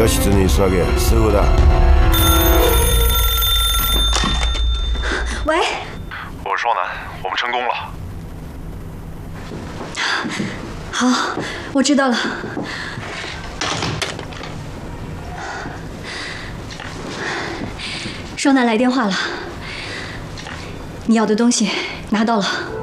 室に急げ。すぐだ。 喂， 我是少南，我们成功了。 好，我知道了。双南来电话了，你要的东西拿到了。